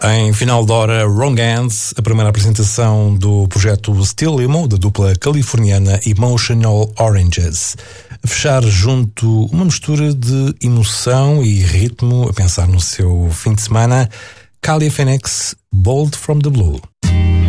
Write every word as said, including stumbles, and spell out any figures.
Em final de hora, Wrong Hands, a primeira apresentação do projeto Still Limo, da dupla californiana Emotional Oranges. A fechar junto uma mistura de emoção e ritmo, a pensar no seu fim de semana, Kalia Phoenix, Bold from the Blue.